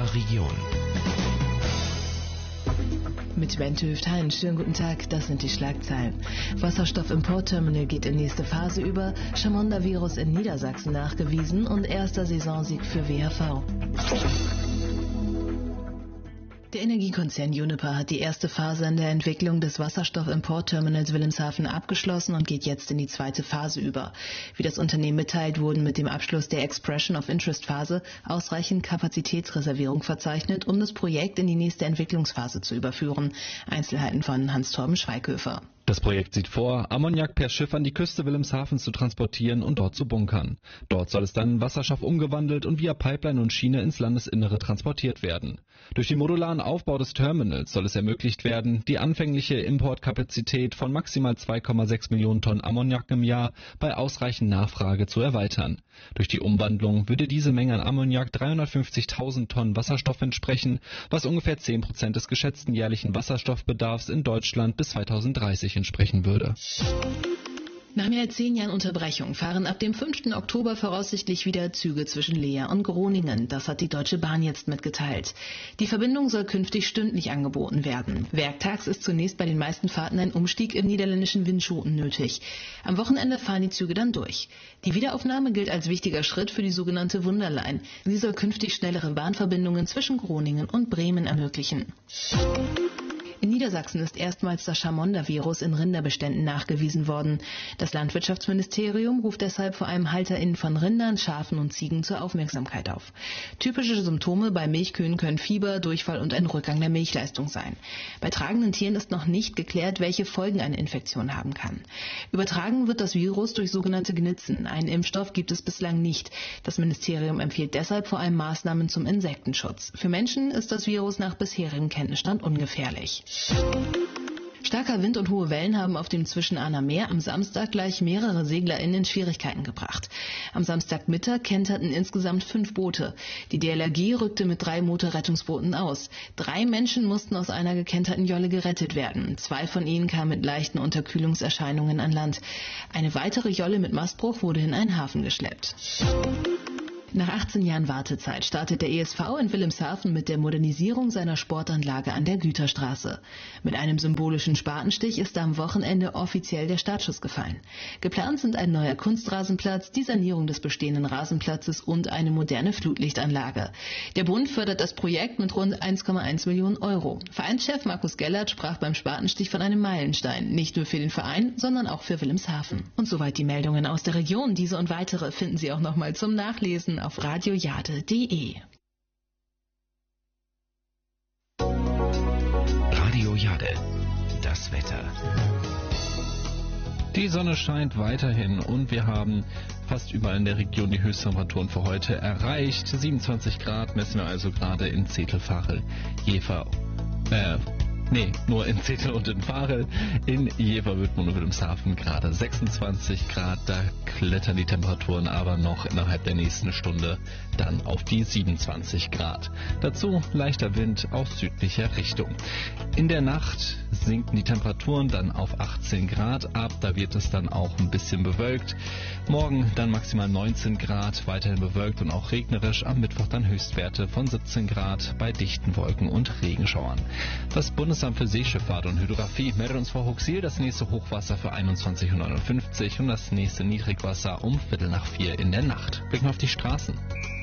unserer Region. Mit Bente Hüft-Hein, schönen guten Tag, das sind die Schlagzeilen. Wasserstoff-Importterminal geht in nächste Phase über, Chamonda-Virus in Niedersachsen nachgewiesen und erster Saisonsieg für WHV. Der Energiekonzern Uniper hat die erste Phase in der Entwicklung des Wasserstoff-Importterminals Wilhelmshaven abgeschlossen und geht jetzt in die zweite Phase über. Wie das Unternehmen mitteilt, wurden mit dem Abschluss der Expression of Interest Phase ausreichend Kapazitätsreservierung verzeichnet, um das Projekt in die nächste Entwicklungsphase zu überführen. Einzelheiten von Hans-Torben Schweighöfer. Das Projekt sieht vor, Ammoniak per Schiff an die Küste Wilhelmshavens zu transportieren und dort zu bunkern. Dort soll es dann in Wasserstoff umgewandelt und via Pipeline und Schiene ins Landesinnere transportiert werden. Durch den modularen Aufbau des Terminals soll es ermöglicht werden, die anfängliche Importkapazität von maximal 2,6 Millionen Tonnen Ammoniak im Jahr bei ausreichend Nachfrage zu erweitern. Durch die Umwandlung würde diese Menge an Ammoniak 350.000 Tonnen Wasserstoff entsprechen, was ungefähr 10% des geschätzten jährlichen Wasserstoffbedarfs in Deutschland bis 2030 entsprechen würde. Nach mehr als 10 Jahren Unterbrechung fahren ab dem 5. Oktober voraussichtlich wieder Züge zwischen Leer und Groningen. Das hat die Deutsche Bahn jetzt mitgeteilt. Die Verbindung soll künftig stündlich angeboten werden. Werktags ist zunächst bei den meisten Fahrten ein Umstieg im niederländischen Winschoten nötig. Am Wochenende fahren die Züge dann durch. Die Wiederaufnahme gilt als wichtiger Schritt für die sogenannte Wunderline. Sie soll künftig schnellere Bahnverbindungen zwischen Groningen und Bremen ermöglichen. In Niedersachsen ist erstmals das Chamonda-Virus in Rinderbeständen nachgewiesen worden. Das Landwirtschaftsministerium ruft deshalb vor allem HalterInnen von Rindern, Schafen und Ziegen zur Aufmerksamkeit auf. Typische Symptome bei Milchkühen können Fieber, Durchfall und ein Rückgang der Milchleistung sein. Bei tragenden Tieren ist noch nicht geklärt, welche Folgen eine Infektion haben kann. Übertragen wird das Virus durch sogenannte Gnitzen. Einen Impfstoff gibt es bislang nicht. Das Ministerium empfiehlt deshalb vor allem Maßnahmen zum Insektenschutz. Für Menschen ist das Virus nach bisherigem Kenntnisstand ungefährlich. Starker Wind und hohe Wellen haben auf dem Zwischenahner Meer am Samstag gleich mehrere SeglerInnen in Schwierigkeiten gebracht. Am Samstagmittag kenterten insgesamt 5 Boote. Die DLRG rückte mit 3 Motorrettungsbooten aus. 3 Menschen mussten aus einer gekenterten Jolle gerettet werden. 2 von ihnen kamen mit leichten Unterkühlungserscheinungen an Land. Eine weitere Jolle mit Mastbruch wurde in einen Hafen geschleppt. Nach 18 Jahren Wartezeit startet der ESV in Wilhelmshaven mit der Modernisierung seiner Sportanlage an der Güterstraße. Mit einem symbolischen Spatenstich ist am Wochenende offiziell der Startschuss gefallen. Geplant sind ein neuer Kunstrasenplatz, die Sanierung des bestehenden Rasenplatzes und eine moderne Flutlichtanlage. Der Bund fördert das Projekt mit rund 1,1 Millionen Euro. Vereinschef Markus Gellert sprach beim Spatenstich von einem Meilenstein, nicht nur für den Verein, sondern auch für Wilhelmshaven. Und soweit die Meldungen aus der Region. Diese und weitere finden Sie auch nochmal zum Nachlesen auf radiojade.de. Radio Jade, das Wetter. Die Sonne scheint weiterhin und wir haben fast überall in der Region die Höchsttemperaturen für heute erreicht. 27 Grad messen wir also gerade in Zetel-Varel, nur in Zetel und in Varel. In Jever, Wittmund und Wilhelmshaven gerade 26 Grad. Da klettern die Temperaturen aber noch innerhalb der nächsten Stunde dann auf die 27 Grad. Dazu leichter Wind aus südlicher Richtung. In der Nacht sinken die Temperaturen dann auf 18 Grad ab. Da wird es dann auch ein bisschen bewölkt. Morgen dann maximal 19 Grad, weiterhin bewölkt und auch regnerisch. Am Mittwoch dann Höchstwerte von 17 Grad bei dichten Wolken und Regenschauern. Das Bundesamt für Seeschifffahrt und Hydrographie meldet uns vor Huxil das nächste Hochwasser für 21:59 Uhr und das nächste Niedrigwasser um 3:15 in der Nacht. Blicken wir auf die Straßen.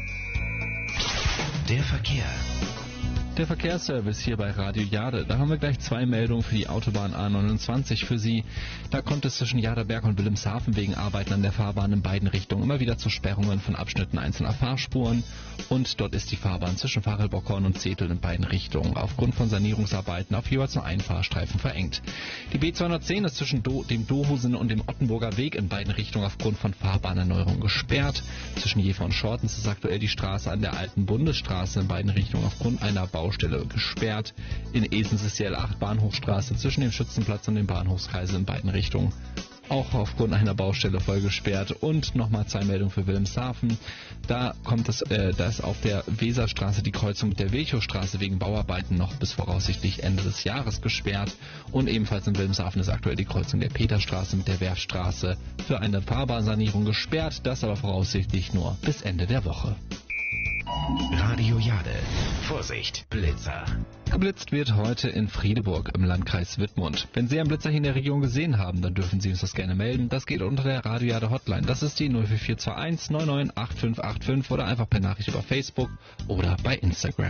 Der Verkehr. Der Verkehrsservice hier bei Radio Jade. Da haben wir gleich 2 Meldungen für die Autobahn A29 für Sie. Da kommt es zwischen Jaderberg und Wilhelmshaven wegen Arbeiten an der Fahrbahn in beiden Richtungen immer wieder zu Sperrungen von Abschnitten einzelner Fahrspuren. Und dort ist die Fahrbahn zwischen Varel-Bockhorn und Zetel in beiden Richtungen aufgrund von Sanierungsarbeiten auf jeweils nur einen Fahrstreifen verengt. Die B210 ist zwischen dem Dohusen und dem Ottenburger Weg in beiden Richtungen aufgrund von Fahrbahnerneuerung gesperrt. Zwischen Jever und Schortens ist aktuell die Straße an der alten Bundesstraße in beiden Richtungen aufgrund einer Baustelle gesperrt. In Esens ist die L8 Bahnhofstraße zwischen dem Schützenplatz und dem Bahnhofskreisel in beiden Richtungen auch aufgrund einer Baustelle voll gesperrt. Und nochmal 2 Meldungen für Wilhelmshaven. Da ist auf der Weserstraße die Kreuzung mit der Wilchowstraße wegen Bauarbeiten noch bis voraussichtlich Ende des Jahres gesperrt. Und ebenfalls in Wilhelmshaven ist aktuell die Kreuzung der Peterstraße mit der Werftstraße für eine Fahrbahnsanierung gesperrt. Das aber voraussichtlich nur bis Ende der Woche. Radio Jade. Vorsicht, Blitzer. Geblitzt wird heute in Friedeburg im Landkreis Wittmund. Wenn Sie einen Blitzer hier in der Region gesehen haben, dann dürfen Sie uns das gerne melden. Das geht unter der Radio Jade Hotline. Das ist die 04421 998585 oder einfach per Nachricht über Facebook oder bei Instagram.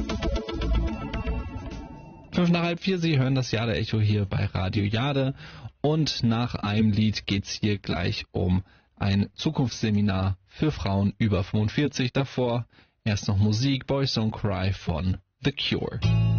3:55, Sie hören das Jade Echo hier bei Radio Jade. Und nach einem Lied geht's hier gleich um ein Zukunftsseminar für Frauen über 45. Davor erst noch Musik, Boys Don't Cry von The Cure.